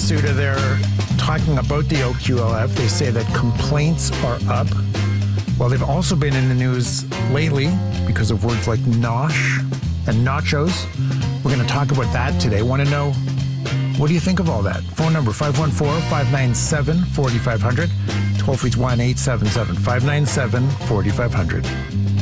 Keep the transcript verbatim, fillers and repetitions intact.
Suda, they're talking about the O Q L F. They say that complaints are up. Well, they've also been in the news lately because of words like nosh and nachos. We're going to talk about that today. Want to know, what do you think of all that? Phone number five one four, five nine seven, four five zero zero. Toll free one eight seven seven, five nine seven, four five zero zero.